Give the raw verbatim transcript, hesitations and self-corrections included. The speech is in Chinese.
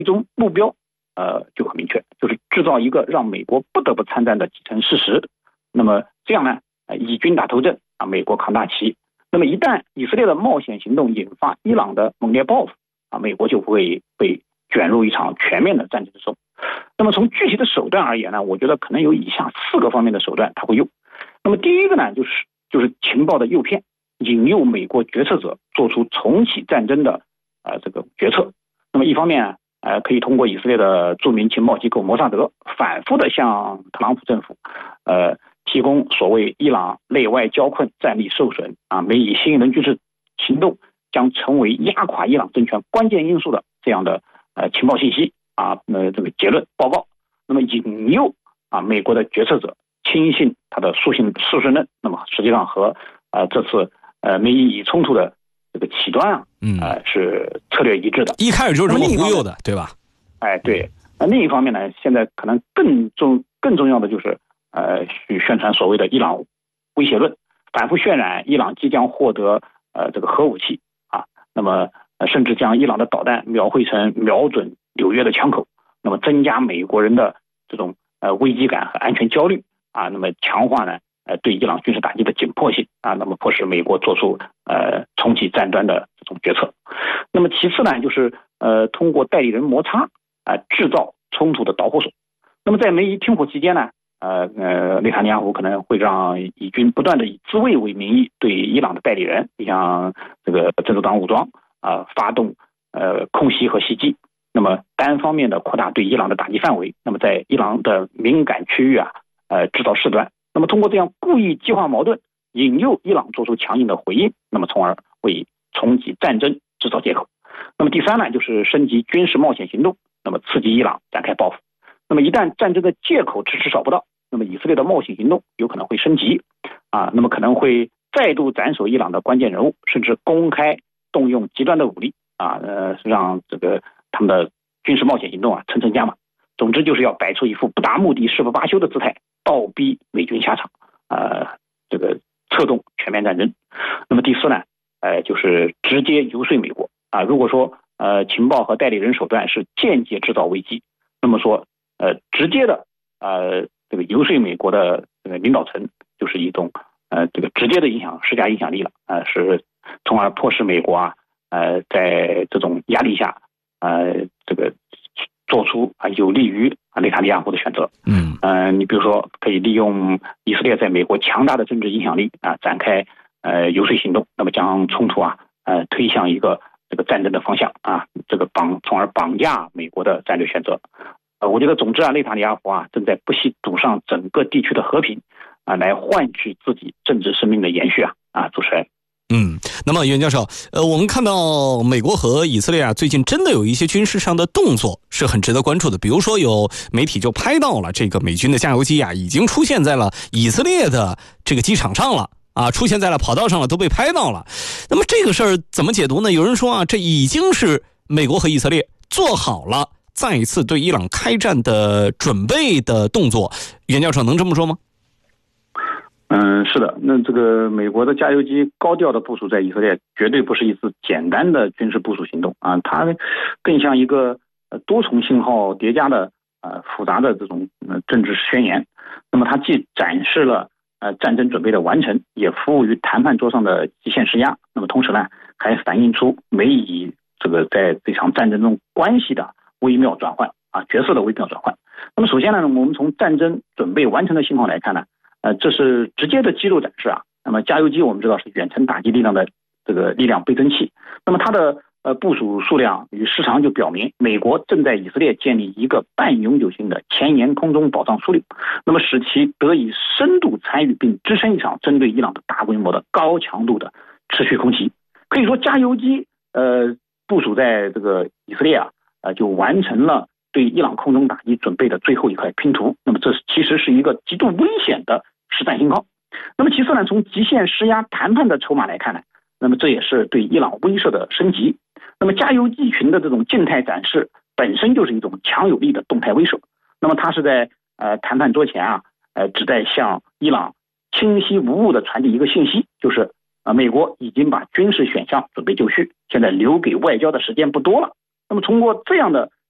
最终目标呃就很明确，就是制造一个让美国不得不参战的既成事实。那么这样呢，以军打头阵啊，美国扛大旗。那么一旦以色列的冒险行动引发伊朗的猛烈报复啊，美国就会被卷入一场全面的战争之中。那么从具体的手段而言呢，我觉得可能有以下四个方面的手段他会用。那么第一个呢，就是就是情报的诱骗，引诱美国决策者做出重启战争的呃这个决策。那么一方面呃可以通过以色列的著名情报机构摩萨德反复的向特朗普政府呃提供所谓伊朗内外交困、战力受损啊，美以新一轮军事行动将成为压垮伊朗政权关键因素的这样的呃情报信息啊，呃这个结论报告。那么引诱啊美国的决策者轻信他的诉信诉顺论，那么实际上和呃这次呃美以冲突的这个起端啊， 嗯呃是策略一致的， 一开始就是这么忽悠的，对吧？ 哎，对。那另一方面呢，现在可能更重更重要的就是呃去宣传所谓的伊朗威胁论，反复渲染伊朗即将获得呃这个核武器啊，那么呃甚至将伊朗的导弹描绘成瞄准纽约的枪口，那么增加美国人的这种呃危机感和安全焦虑啊，那么强化呢呃对伊朗军事打击的紧迫性啊，那么迫使美国做出呃重启战端的这种决策。那么其次呢，就是呃通过代理人摩擦啊、呃、制造冲突的导火索。那么在美以停火期间呢，呃呃内塔尼亚胡可能会让以军不断的以自卫为名义对伊朗的代理人，你像这个真主党武装啊、呃、发动呃空袭和袭击。那么单方面的扩大对伊朗的打击范围，那么在伊朗的敏感区域啊，呃制造事端，那么通过这样故意激化矛盾，引诱伊朗做出强硬的回应，那么从而为重启战争制造借口。那么第三呢，就是升级军事冒险行动，那么刺激伊朗展开报复。那么一旦战争的借口迟迟找不到，那么以色列的冒险行动有可能会升级啊，那么可能会再度斩首伊朗的关键人物，甚至公开动用极端的武力啊，呃让这个他们的军事冒险行动啊层层加码。总之就是要摆出一副不达目的誓不罢休的姿态，倒逼美军下场，呃，这个策动全面战争。那么第四呢，呃，就是直接游说美国啊。如果说呃情报和代理人手段是间接制造危机，那么说呃直接的呃这个游说美国的这个领导层就是一种呃这个直接的影响施加影响力了，呃是从而迫使美国啊呃在这种压力下呃这个做出啊有利于啊内塔尼亚胡的选择。 嗯呃你比如说可以利用以色列在美国强大的政治影响力啊展开呃游说行动，那么将冲突啊呃推向一个这个战争的方向啊，这个绑从而绑架美国的战略选择。呃我觉得总之啊，内塔尼亚胡啊正在不惜赌上整个地区的和平啊来换取自己政治生命的延续啊啊主持人。 嗯，那么袁教授，呃，我们看到美国和以色列啊，最近真的有一些军事上的动作是很值得关注的。比如说，有媒体就拍到了这个美军的加油机啊，已经出现在了以色列的这个机场上了啊，出现在了跑道上了，都被拍到了。那么这个事儿怎么解读呢？有人说啊，这已经是美国和以色列做好了再一次对伊朗开战的准备的动作。袁教授能这么说吗？ 嗯，是的，那这个美国的加油机高调的部署在以色列，绝对不是一次简单的军事部署行动啊，它更像一个呃多重信号叠加的呃复杂的这种呃政治宣言。那么它既展示了呃战争准备的完成，也服务于谈判桌上的极限施压。那么同时呢，还反映出美以这个在这场战争中关系的微妙转换啊，角色的微妙转换。那么首先呢，我们从战争准备完成的信号来看呢。呃，这是直接的肌肉展示啊。那么加油机我们知道是远程打击力量的这个力量倍增器。那么它的呃部署数量与时长就表明，美国正在以色列建立一个半永久性的前沿空中保障枢纽，那么使其得以深度参与并支撑一场针对伊朗的大规模的高强度的持续空袭。可以说，加油机呃部署在这个以色列啊，呃就完成了对伊朗空中打击准备的最后一块拼图。那么这其实是一个极度危险的实战信号。那么其次呢，从极限施压谈判的筹码来看呢，那么这也是对伊朗威慑的升级。那么加油机群的这种静态展示本身就是一种强有力的动态威慑。那么它是在呃谈判桌前啊，呃旨在向伊朗清晰无误的传递一个信息，就是呃美国已经把军事选项准备就绪，现在留给外交的时间不多了。那么通过这样的